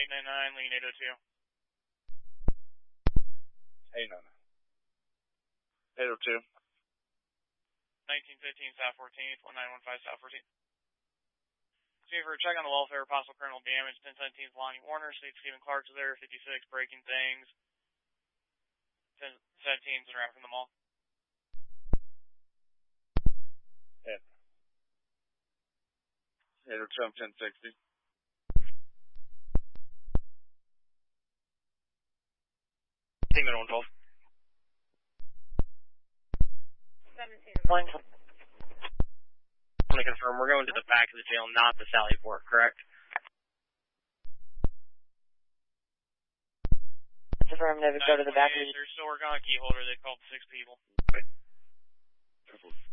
899, lean 802. 802. 1915 South 14th, 1915 South 14th. See for a check on the welfare, possible criminal damage. 1017 is Lonnie Warner. Stephen Clark's there. 56 breaking things. 1017 is around from the mall. Yeah. 802 1060. Statement 112. 17 Fine. I want to confirm we're going to the back of the jail, not the Sally Port, correct? Affirmative, go to the back of the... They're still working on a key holder. They called 6 people.